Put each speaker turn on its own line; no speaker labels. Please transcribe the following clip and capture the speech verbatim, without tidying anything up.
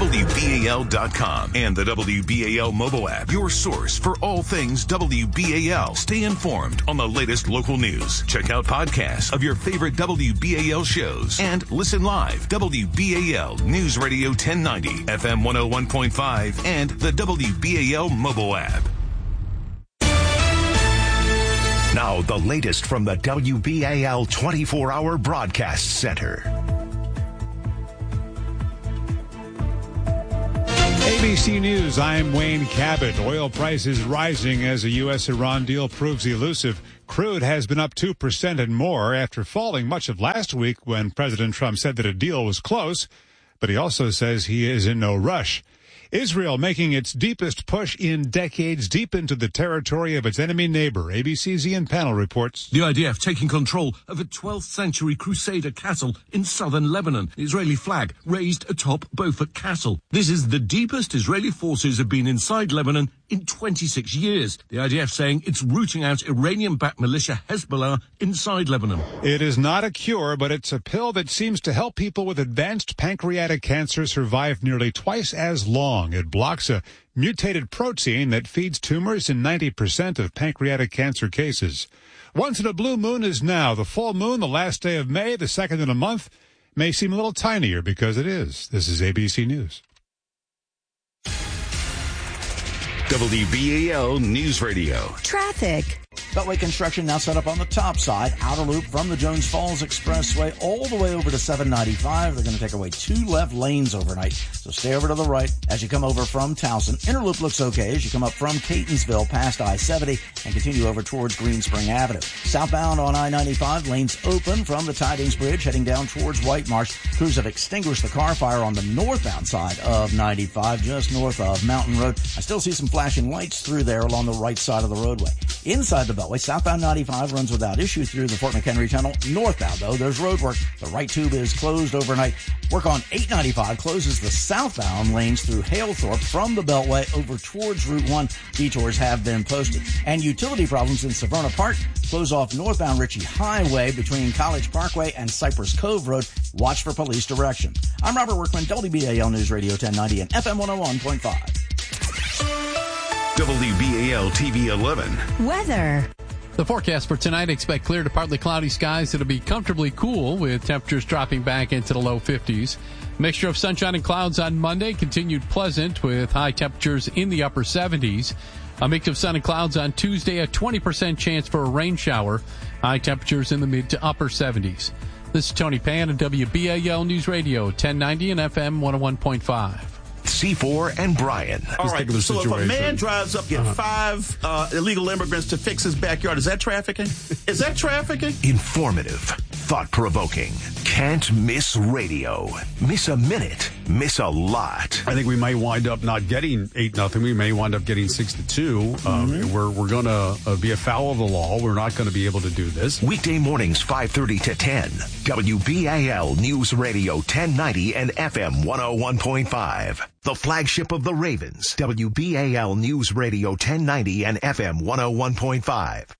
W B A L dot com, and the W B A L mobile app, your source for all things W B A L. Stay informed on the latest local news. Check out podcasts of your favorite W B A L shows and listen live. W B A L News Radio ten ninety, F M one oh one point five, and the W B A L mobile app.
Now, the latest from the W B A L twenty-four hour Broadcast Center.
A B C News, I'm Wayne Cabot. Oil prices rising as a U S Iran deal proves elusive. Crude has been up two percent and more after falling much of last week when President Trump said that a deal was close, but he also says he is in no rush. Israel making its deepest push in decades deep into the territory of its enemy neighbor. A B C's Ian Pannell reports.
The I D F taking control of a twelfth century Crusader castle in southern Lebanon. The Israeli flag raised atop Beaufort Castle. This is the deepest Israeli forces have been inside Lebanon in twenty-six years. The I D F saying it's rooting out Iranian-backed militia Hezbollah inside Lebanon.
It is not a cure, but it's a pill that seems to help people with advanced pancreatic cancer survive nearly twice as long. It blocks a mutated protein that feeds tumors in ninety percent of pancreatic cancer cases. Once in a blue moon is now. The full moon, the last day of May, the second in a month, may seem a little tinier because it is. This is A B C News.
W B A L News Radio.
Traffic.
Beltway construction now set up on the top side. Outer loop from the Jones Falls Expressway all the way over to seven ninety-five. They're going to take away two left lanes overnight, so stay over to the right as you come over from Towson. Inner loop looks okay as you come up from Catonsville past I seventy and continue over towards Green Spring Avenue. Southbound on I ninety-five, lanes open from the Tidings Bridge heading down towards White Marsh. Crews have extinguished the car fire on the northbound side of ninety-five, just north of Mountain Road. I still see some flashing lights through there along the right side of the roadway. Inside the Beltway, southbound ninety-five runs without issue through the Fort McHenry Tunnel. Northbound, though, there's road work. The right tube is closed overnight. Work on eight ninety-five closes the southbound lanes through Halethorpe from the Beltway over towards Route one. Detours have been posted. And utility problems in Severna Park close off northbound Ritchie Highway between College Parkway and Cypress Cove Road. Watch for police direction. I'm Robert Workman, W B A L News Radio ten ninety and F M one oh one point five.
W B A L T V eleven.
Weather.
The forecast for tonight, expect clear to partly cloudy skies. It'll be comfortably cool with temperatures dropping back into the low fifties. Mixture of sunshine and clouds on Monday, continued pleasant with high temperatures in the upper seventies. A mix of sun and clouds on Tuesday, a twenty percent chance for a rain shower. High temperatures in the mid to upper seventies. This is Tony Pan at W B A L News Radio, ten ninety and F M one oh one point five.
C four and Brian.
All right, so situation. If a man drives up, get uh-huh. five uh, illegal immigrants to fix his backyard, is that trafficking? Is that trafficking?
Informative, thought-provoking, can't miss radio. Miss a minute, miss a lot.
I think we may wind up not getting eight nothing. We may wind up getting six to two. Um, mm-hmm. We're we're going to uh, be afoul of the law. We're not going to be able to do this.
Weekday mornings, five thirty to ten. W B A L News Radio ten ninety and F M one oh one point five. The flagship of the Ravens, W B A L News Radio ten ninety and F M one oh one point five.